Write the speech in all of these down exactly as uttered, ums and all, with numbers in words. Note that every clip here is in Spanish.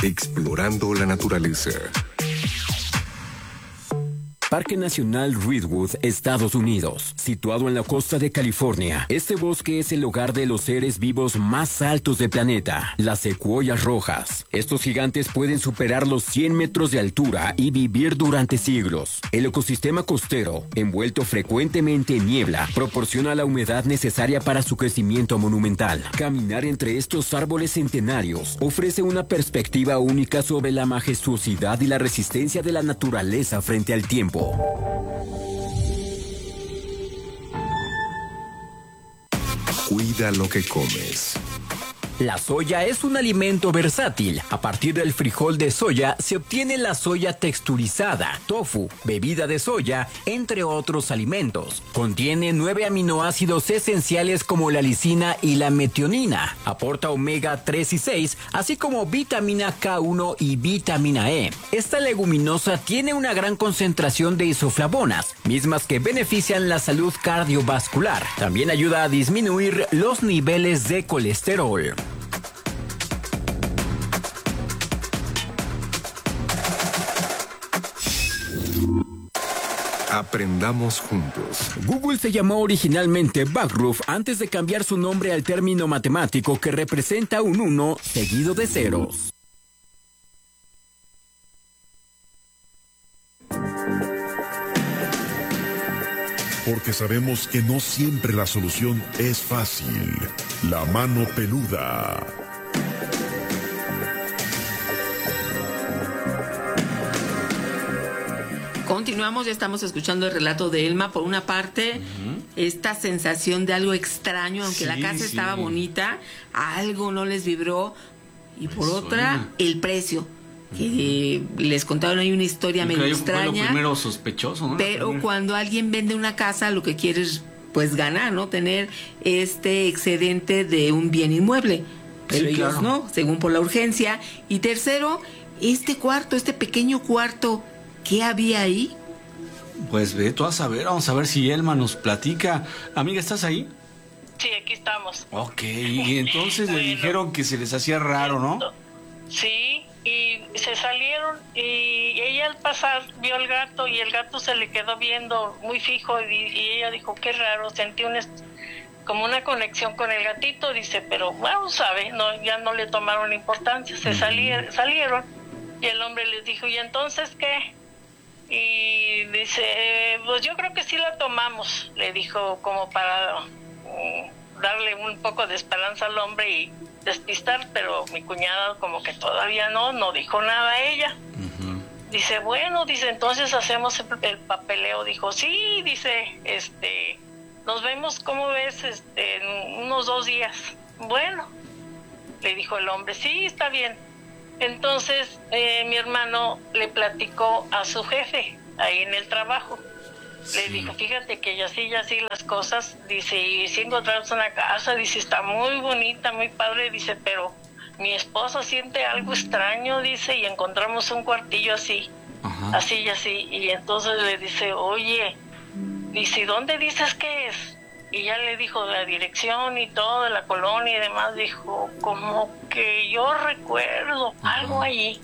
explorando la naturaleza. Parque Nacional Redwood, Estados Unidos. Situado en la costa de California, este bosque es el hogar de los seres vivos más altos del planeta, las secuoyas rojas. Estos gigantes pueden superar los cien metros de altura y vivir durante siglos. El ecosistema costero, envuelto frecuentemente en niebla, proporciona la humedad necesaria para su crecimiento monumental. Caminar entre estos árboles centenarios ofrece una perspectiva única sobre la majestuosidad y la resistencia de la naturaleza frente al tiempo. Cuida lo que comes. La soya es un alimento versátil. A partir del frijol de soya se obtiene la soya texturizada, tofu, bebida de soya, entre otros alimentos. Contiene nueve aminoácidos esenciales como la lisina y la metionina. Aporta omega tres y seis, así como vitamina K uno y vitamina E. Esta leguminosa tiene una gran concentración de isoflavonas, mismas que benefician la salud cardiovascular. También ayuda a disminuir los niveles de colesterol. Aprendamos juntos. Google se llamó originalmente Backroof antes de cambiar su nombre al término matemático que representa un uno seguido de ceros. Porque sabemos que no siempre la solución es fácil. La mano peluda. Continuamos, ya estamos escuchando el relato de Elma. Por una parte, uh-huh. esta sensación de algo extraño, aunque sí, la casa sí. estaba bonita, algo no les vibró. Y por Eso otra, es. el precio. Que uh-huh. les contaron ahí una historia medio extraña. Fue lo primero sospechoso, ¿no? Pero cuando alguien vende una casa, lo que quiere es pues ganar, ¿no? Tener este excedente de un bien inmueble. Pero sí, ellos claro. no, según por la urgencia. Y tercero, este cuarto, este pequeño cuarto, ¿qué había ahí? Pues ve tú a saber, vamos a ver si Elma nos platica. Amiga, ¿estás ahí? Sí, aquí estamos. Ok, y entonces bueno, le dijeron que se les hacía raro, ¿no? Sí, y se salieron y ella al pasar vio al gato y el gato se le quedó viendo muy fijo y, y ella dijo, qué raro, sentí un est- como una conexión con el gatito, dice, pero bueno, sabe, no, ya no le tomaron importancia, se salier- salieron y el hombre les dijo, ¿y entonces qué? Y dice, eh, pues yo creo que sí la tomamos, le dijo como para um, darle un poco de esperanza al hombre y despistar, pero mi cuñada como que todavía no, no dijo nada a ella. Uh-huh. Dice, bueno, dice, entonces hacemos el, el papeleo, dijo, sí, dice, este, nos vemos, ¿cómo ves? Este, en unos dos días. Bueno, le dijo el hombre, sí, está bien. Entonces eh, mi hermano le platicó a su jefe ahí en el trabajo. Sí. Le dijo, fíjate que ya sí, ya sí las cosas, dice, y si encontramos una casa, dice, está muy bonita, muy padre, dice, pero mi esposa siente algo extraño, dice, y encontramos un cuartillo así, ajá, así y así, y entonces le dice, oye, dice, ¿dónde dices que es? Y ya le dijo la dirección y todo, de la colonia y demás, dijo, como que yo recuerdo ajá, algo allí.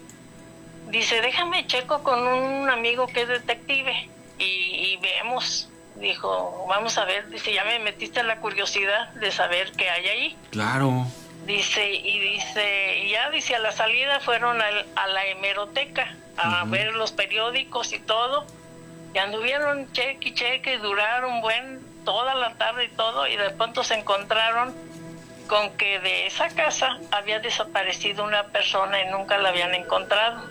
Dice, déjame checo con un amigo que es detective y, y vemos. Dijo, vamos a ver, dice, ya me metiste en la curiosidad de saber qué hay ahí. Claro. Dice, y dice, y ya dice, a la salida fueron al, a la hemeroteca a uh-huh, ver los periódicos y todo. Y anduvieron cheque y cheque, duraron buen toda la tarde y todo, y de pronto se encontraron con que de esa casa había desaparecido una persona y nunca la habían encontrado.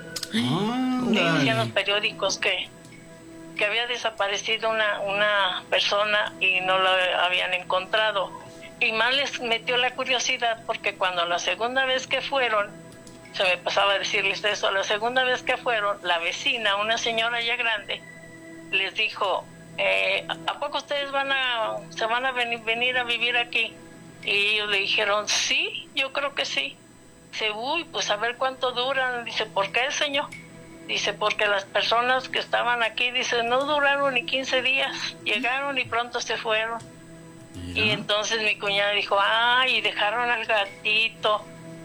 Ah, y decían los periódicos que, que había desaparecido una, una persona y no la habían encontrado. Y más les metió la curiosidad porque cuando la segunda vez que fueron, se me pasaba a decirles eso, la segunda vez que fueron, la vecina, una señora ya grande, les dijo, eh, ¿a poco ustedes van a se van a venir, venir a vivir aquí? Y ellos le dijeron, sí, yo creo que sí. Dice, uy, pues a ver cuánto duran. Dice, ¿por qué, señor? Dice, porque las personas que estaban aquí, dice, no duraron ni quince días, llegaron y pronto se fueron. ¿Ya? Y entonces mi cuñada dijo, ah, y dejaron al gatito.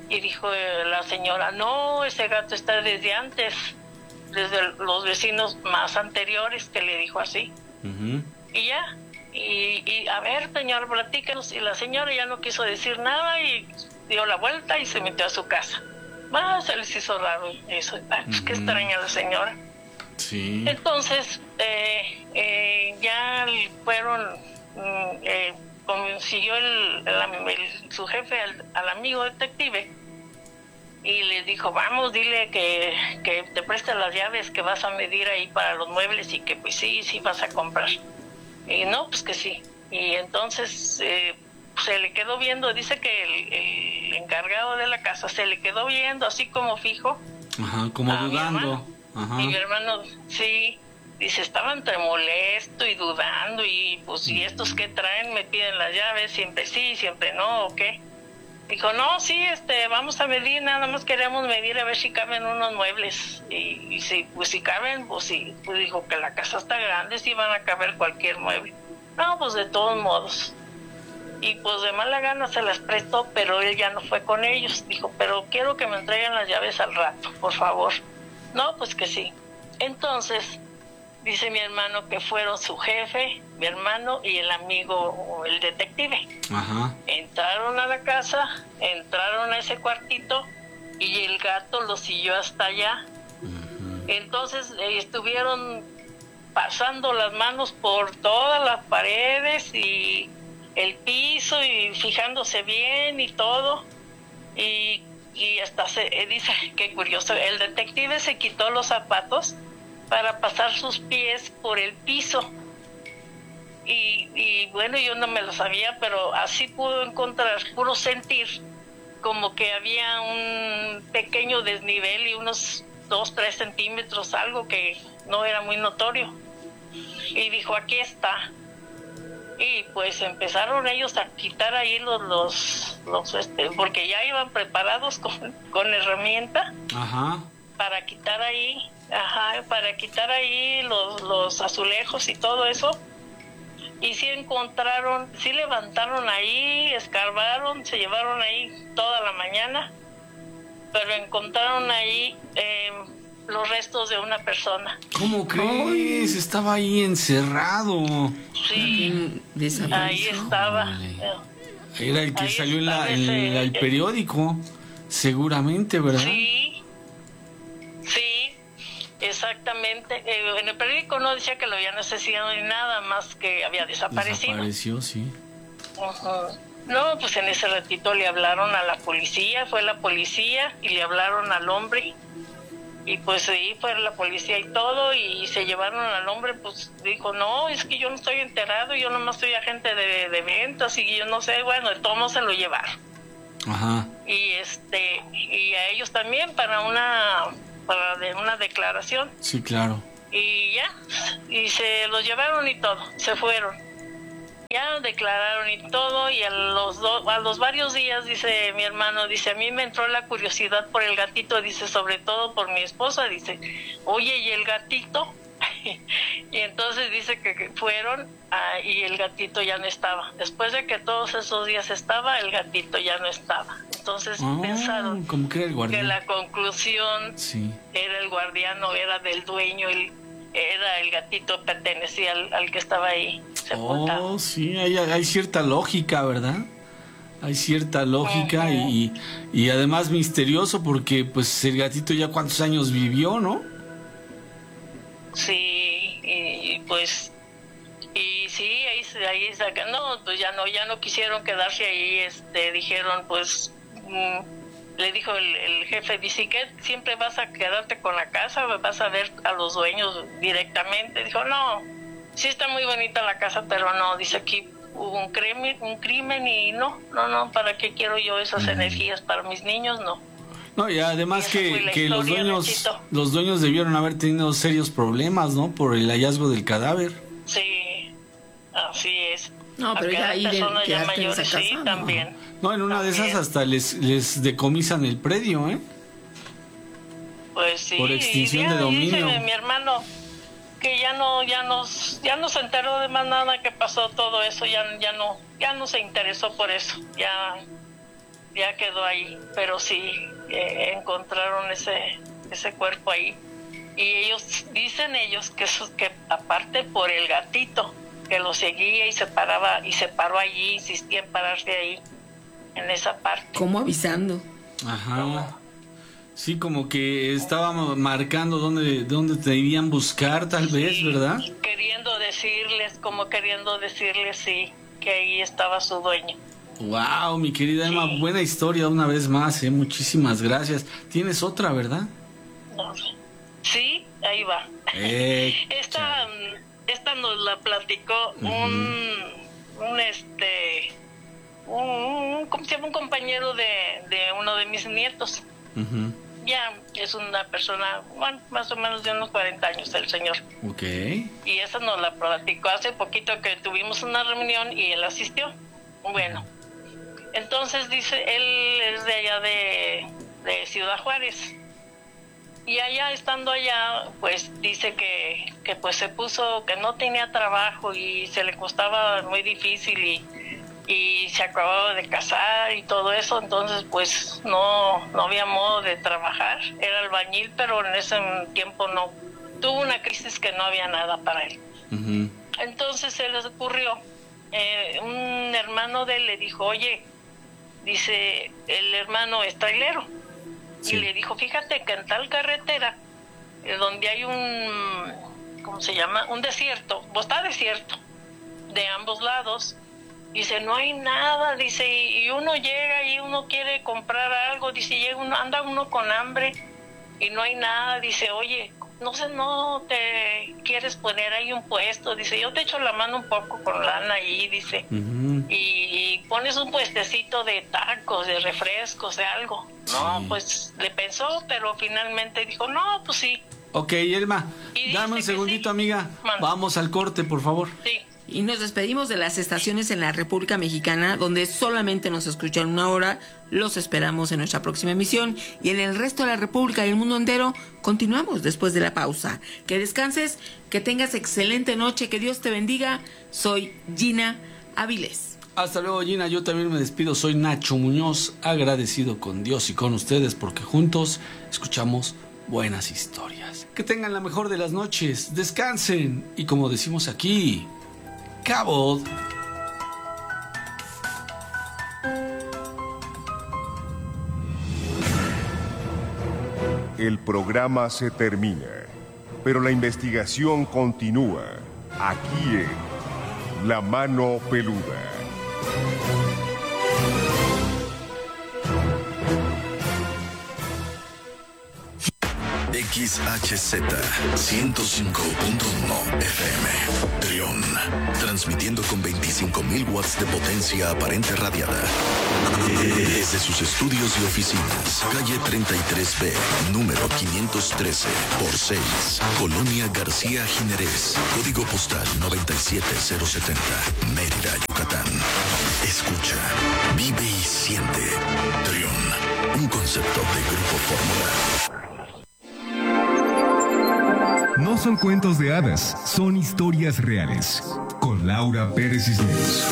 Y dijo eh, la señora, no, ese gato está desde antes, desde los vecinos más anteriores, que le dijo así. Uh-huh. Y ya, y, y a ver, señor, platícanos. Y la señora ya no quiso decir nada y dio la vuelta y se metió a su casa. Ah, se les hizo raro eso. Ah, pues uh-huh. Qué extraña la señora. Sí. Entonces, eh, eh, ya fueron, eh, consiguió el, el, el, su jefe al, al amigo detective y le dijo, vamos, dile que, que te preste las llaves, que vas a medir ahí para los muebles y que pues sí, sí vas a comprar. Y no, pues que sí. Y entonces eh, se le quedó viendo, dice que el, el encargado de la casa se le quedó viendo así como fijo. Ajá, como dudando. Ajá. Y mi hermano, sí, dice, estaba entre molesto y dudando y pues, ¿y estos qué traen? Me piden las llaves, siempre sí, siempre no, ¿o qué? Dijo, no, sí, este, vamos a medir, nada más queremos medir a ver si caben unos muebles. Y, y si, pues si caben, pues sí, pues dijo que la casa está grande, sí van a caber cualquier mueble. No, pues de todos modos. Y pues de mala gana se las prestó, pero él ya no fue con ellos. Dijo, pero quiero que me entreguen las llaves al rato, por favor. No, pues que sí. Entonces, dice mi hermano que fueron su jefe, mi hermano y el amigo, el detective. Ajá. Entraron a la casa, entraron a ese cuartito y el gato lo siguió hasta allá. Uh-huh. Entonces eh, estuvieron pasando las manos por todas las paredes y el piso y fijándose bien y todo. Y, y hasta se eh, dice, qué curioso, el detective se quitó los zapatos para pasar sus pies por el piso. Y, y bueno, yo no me lo sabía, pero así pudo encontrar, pudo sentir como que había un pequeño desnivel y unos dos, tres centímetros, algo que no era muy notorio. Y dijo, aquí está. Y pues empezaron ellos a quitar ahí los, los, los este, porque ya iban preparados con, con herramienta. Ajá. Para quitar ahí, ajá, para quitar ahí los, los azulejos y todo eso. Y sí encontraron, sí levantaron ahí, escarbaron, se llevaron ahí toda la mañana, pero encontraron ahí eh, los restos de una persona. ¿Cómo crees? Estaba ahí encerrado. Sí, ahí estaba. Era el que ahí salió en, la, en ese, el periódico, seguramente, ¿verdad? Sí, sí. Exactamente. Eh, en el periódico no decía que lo habían asesinado ni nada, más que había desaparecido. Desapareció, sí. Uh-huh. No, pues en ese ratito le hablaron a la policía, fue la policía y le hablaron al hombre. Y pues sí, fue la policía y todo, y se llevaron al hombre, pues dijo, no, es que yo no estoy enterado, yo nomás soy agente de, de ventas y yo no sé, bueno, de todo modo se lo llevaron. Ajá. Y este, y a ellos también para una... para de una declaración. Sí, claro. Y ya, y se los llevaron y todo, se fueron. Ya declararon y todo, y a los do, a los varios días, dice mi hermano, dice, a mí me entró la curiosidad por el gatito, dice, sobre todo por mi esposa, dice, oye, ¿y el gatito? Y entonces dice que, que fueron ah, y el gatito ya no estaba. Después de que todos esos días estaba, el gatito ya no estaba. Entonces oh, pensaron ¿cómo que era el guardián? Que la conclusión sí. era el guardiano, era del dueño, el, era el gatito, pertenecía al, al que estaba ahí sepultado. Oh, sí, hay, hay cierta lógica, ¿verdad? Hay cierta lógica uh-huh. y, y además misterioso porque pues el gatito ya cuántos años vivió, ¿no? Sí, y, y pues y sí, ahí ahí sacan, no, pues ya no ya no quisieron quedarse ahí, este dijeron, pues mmm, le dijo el, el jefe, dice que siempre vas a quedarte con la casa, vas a ver a los dueños directamente. Dijo, no, sí está muy bonita la casa, pero no, dice, aquí hubo un crimen, un crimen y no, no, no, ¿para qué quiero yo esas mm. energías para mis niños? No. No, y además y que, que los dueños los dueños debieron haber tenido serios problemas, ¿no? Por el hallazgo del cadáver. Sí, así es. No, pero ya ahí de ya mayores, en esa casa, sí, no. también. No, en una también. de esas hasta les les decomisan el predio, ¿eh? Pues sí. Por extinción y, de dominio. Dice mi hermano que ya no ya nos ya no se enteró de más nada que pasó todo eso, ya ya no ya no se interesó por eso, ya ya quedó ahí, pero sí eh, encontraron ese ese cuerpo ahí. Y ellos, dicen ellos que eso, que aparte por el gatito que lo seguía y se paraba y se paró allí, insistía en pararse ahí en esa parte. ¿Cómo avisando? Ajá. Sí, como que estaba marcando dónde, dónde te irían buscar, tal Sí, vez, ¿verdad? Queriendo decirles, como queriendo decirles, sí, que ahí estaba su dueño. Wow, mi querida Emma, Sí. buena historia una vez más, ¿eh? Muchísimas gracias. Tienes otra, ¿verdad? No, sí, ahí va. Eh, esta, esta nos la platicó Ujú. un, un este, un, un, ¿cómo se llama? Un compañero de, de uno de mis nietos. ujú. Ya es una persona, bueno, más o menos de unos cuarenta años el señor. Ok. Y esa nos la platicó hace poquito que tuvimos una reunión y él asistió. Bueno, entonces dice, él es de allá de, de Ciudad Juárez. Y allá, estando allá, pues dice que, que pues se puso, que no tenía trabajo y se le costaba muy difícil y, y se acababa de casar y todo eso, entonces pues no, no había modo de trabajar. Era albañil, pero en ese tiempo no, tuvo una crisis que no había nada para él. Ujú. Entonces se les ocurrió, eh, un hermano de él le dijo, oye, dice, el hermano es trailero. Sí. Y le dijo, fíjate que en tal carretera, eh, donde hay un, ¿cómo se llama? Un desierto, pues está desierto, de ambos lados. Dice, no hay nada, dice, y, y uno llega y uno quiere comprar algo, dice, llega uno, anda uno con hambre y no hay nada, dice, oye, no sé, no te quieres poner ahí un puesto, dice, yo te echo la mano un poco con lana ahí, dice, Ujú. y, y pones un puestecito de tacos, de refrescos, de algo. No, Sí. pues le pensó, pero finalmente dijo, no, pues sí, Ok, Elma, Y dice dame un que segundito, sí. amiga. Manda. Vamos al corte, por favor. sí. Y nos despedimos de las estaciones en la República Mexicana, donde solamente nos escuchan una hora. Los esperamos en nuestra próxima emisión. Y en el resto de la República y el mundo entero, continuamos después de la pausa. Que descanses, que tengas excelente noche, que Dios te bendiga. Soy Gina Avilés. Hasta luego, Gina. Yo también me despido. Soy Nacho Muñoz, agradecido con Dios y con ustedes porque juntos escuchamos buenas historias. Que tengan la mejor de las noches, descansen y como decimos aquí, Cabot. El programa se termina, pero la investigación continúa aquí en La Mano Peluda. X H Z ciento cinco punto uno F M Trión, transmitiendo con veinticinco mil watts de potencia aparente radiada desde sus estudios y oficinas, calle treinta y tres B, número quinientos trece por seis, Colonia García Jiménez, código postal noventa y siete cero setenta, Mérida, Yucatán. Escucha, vive y siente. Trión, un concepto de Grupo Fórmula. No son cuentos de hadas, son historias reales. Con Laura Pérez Cisneros.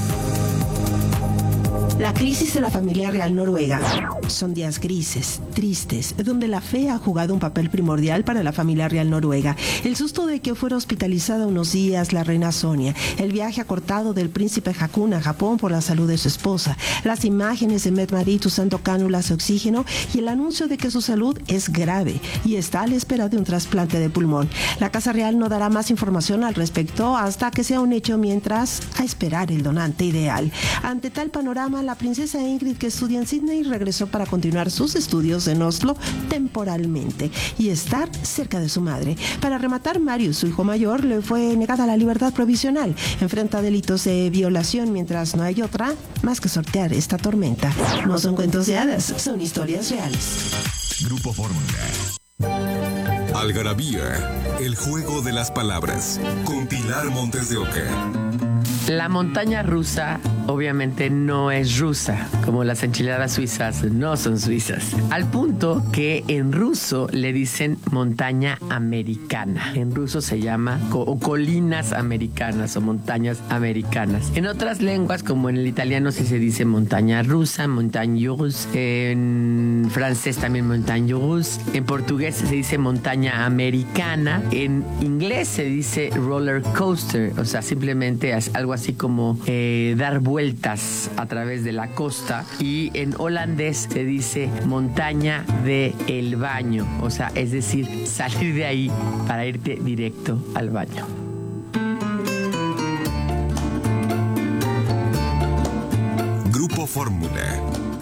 La crisis de la familia real noruega. Son días grises, tristes, donde la fe ha jugado un papel primordial para la familia real noruega. El susto de que fuera hospitalizada unos días la reina Sonia, el viaje acortado del príncipe Haakon a Japón por la salud de su esposa, las imágenes de Mette-Marit usando cánulas de oxígeno y el anuncio de que su salud es grave y está a la espera de un trasplante de pulmón. La Casa Real no dará más información al respecto hasta que sea un hecho, mientras a esperar el donante ideal. Ante tal panorama, la princesa Ingrid, que estudia en Sydney, regresó para continuar sus estudios en Oslo temporalmente y estar cerca de su madre. Para rematar, Marius, su hijo mayor, le fue negada la libertad provisional. Enfrenta delitos de violación, mientras no hay otra más que sortear esta tormenta. No son cuentos de hadas, son historias reales. Grupo Fórmula. Algarabía, el juego de las palabras. Con Pilar Montes de Oca. La montaña rusa obviamente no es rusa, como las enchiladas suizas no son suizas. Al punto que en ruso le dicen montaña americana. En ruso se llama co- colinas americanas o montañas americanas. En otras lenguas, como en el italiano, sí se dice montaña rusa, montagne russe. En francés también montagne russe. En portugués se dice montaña americana. En inglés se dice roller coaster, o sea, simplemente es algo así como eh, dar vueltas a través de la costa. Y en holandés se dice montaña de el baño, o sea, es decir, salir de ahí para irte directo al baño. Grupo Fórmula.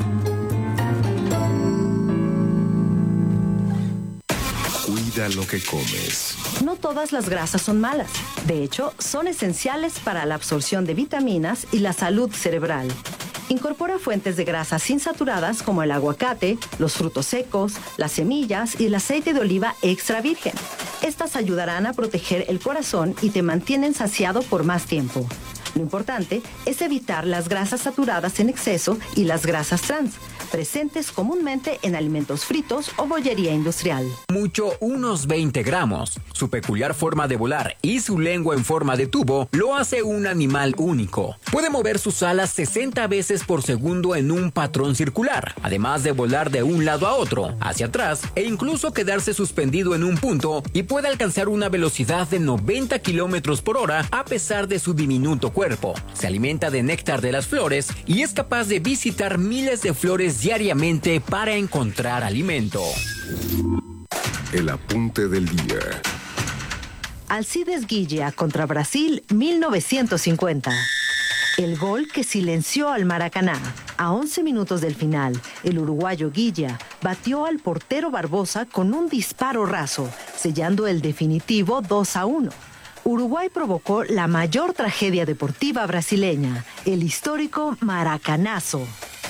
Cuida lo que comes. No todas las grasas son malas. De hecho, son esenciales para la absorción de vitaminas y la salud cerebral. Incorpora fuentes de grasas insaturadas como el aguacate, los frutos secos, las semillas y el aceite de oliva extra virgen. Estas ayudarán a proteger el corazón y te mantienen saciado por más tiempo. Lo importante es evitar las grasas saturadas en exceso y las grasas trans, presentes comúnmente en alimentos fritos o bollería industrial. Mucho unos veinte gramos. Su peculiar forma de volar y su lengua en forma de tubo lo hace un animal único. Puede mover sus alas sesenta veces por segundo en un patrón circular, además de volar de un lado a otro, hacia atrás e incluso quedarse suspendido en un punto, y puede alcanzar una velocidad de noventa kilómetros por hora a pesar de su diminuto cuerpo. Se alimenta de néctar de las flores y es capaz de visitar miles de flores diariamente para encontrar alimento. El apunte del día. Alcides Guilla contra Brasil, mil novecientos cincuenta. El gol que silenció al Maracaná. A once minutos del final, el uruguayo Guilla batió al portero Barbosa con un disparo raso, sellando el definitivo dos a uno. Uruguay provocó la mayor tragedia deportiva brasileña, el histórico Maracanazo.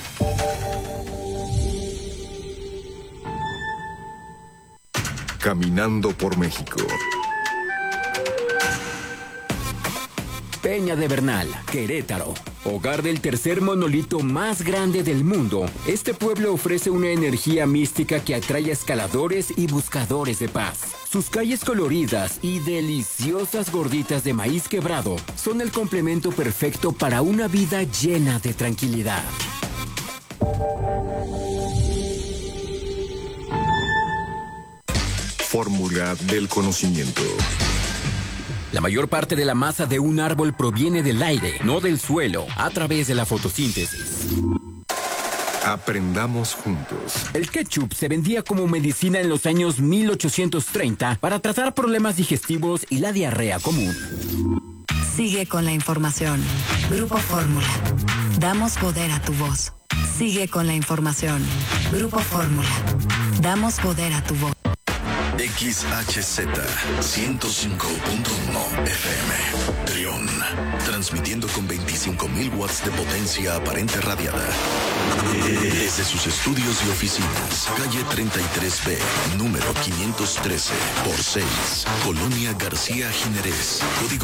Caminando por México. Peña de Bernal, Querétaro. Hogar del tercer monolito más grande del mundo, este pueblo ofrece una energía mística que atrae a escaladores y buscadores de paz. Sus calles coloridas y deliciosas gorditas de maíz quebrado son el complemento perfecto para una vida llena de tranquilidad. Fórmula del conocimiento. La mayor parte de la masa de un árbol proviene del aire, no del suelo, a través de la fotosíntesis. Aprendamos juntos. El ketchup se vendía como medicina en los años mil ochocientos treinta para tratar problemas digestivos y la diarrea común. Sigue con la información. Grupo Fórmula. Damos poder a tu voz. Sigue con la información. Grupo Fórmula. Damos poder a tu voz. X H Z ciento cinco punto uno F M. Trión. Transmitiendo con veinticinco mil watts de potencia aparente radiada. Desde sus estudios y oficinas. Calle treinta y tres B, número quinientos trece por seis. Colonia García Jiménez. Código